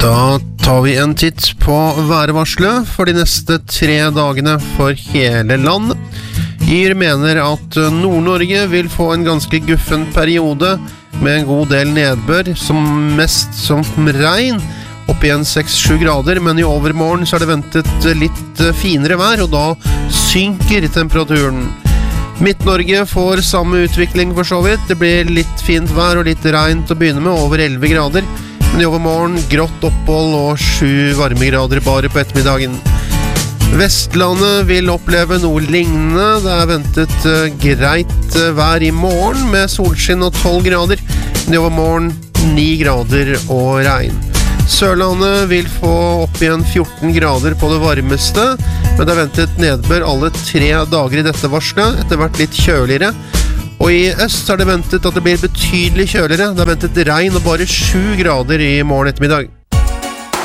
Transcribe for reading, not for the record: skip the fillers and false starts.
Da tar vi en titt på værvarselet for de neste 3 dagene for hele landet. Yr mener at Nord-Norge vil få en ganske guffen periode med en god del nedbør, som mest som regn, opp igjen 6-7 grader, men i overmorgen så er det ventet litt finere vær, og da synker temperaturen. Midt-Norge får samme utvikling for så vidt. Det blir litt fint vær og litt regn til å begynne med, over 11 grader. Men i overmorgen grått opphold og 7 varmegrader bare på ettermiddagen. Vestlandet vil oppleve noe lignende. Det er ventet greit vær i morgen med solskinn og 12 grader. Men i overmorgen 9 grader og regn. Sørlandet vil få opp igjen 14 grader på det varmeste, men det er ventet nedbør alle 3 dager i dette varslet, etter hvert litt kjøligere. Og i øst er det ventet at det blir betydelig kjøligere. Det er ventet regn og bare 7 grader i morgen ettermiddag.